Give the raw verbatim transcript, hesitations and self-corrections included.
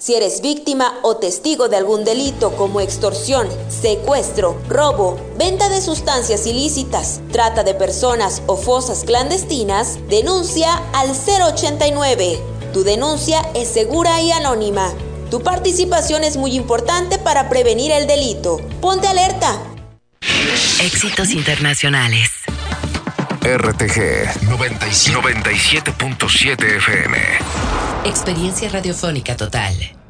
Si eres víctima o testigo de algún delito como extorsión, secuestro, robo, venta de sustancias ilícitas, trata de personas o fosas clandestinas, denuncia al cero ochenta y nueve. Tu denuncia es segura y anónima. Tu participación es muy importante para prevenir el delito. Ponte alerta. Éxitos internacionales. R T G noventa y siete punto siete F M. Experiencia radiofónica total.